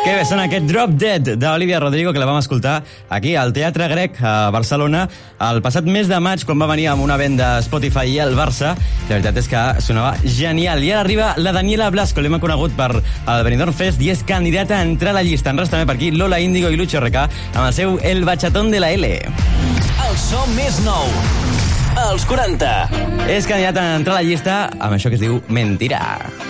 Que bé, sona aquest Drop Dead d'Olivia Rodrigo, que la vam escoltar aquí al Teatre Grec a Barcelona el passat mes de maig, quan va venir amb una venda Spotify i el Barça. La veritat és que sonava genial. I ara arriba la Daniela Blasco, l'hem conegut per el Benidorm Fest i és candidata a entrar a la llista. En res també per aquí Lola Índigo i Lucho RK amb el seu El Bachatón de la L. El so més nou, els 40. És candidata a entrar a la llista amb això que es diu Mentira.